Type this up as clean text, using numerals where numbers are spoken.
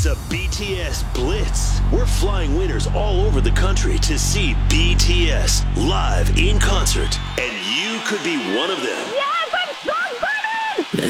It's a BTS Blitz. We're flying winners all over the country to see BTS live in concert, and you could be one of them. Yes, I'm so excited!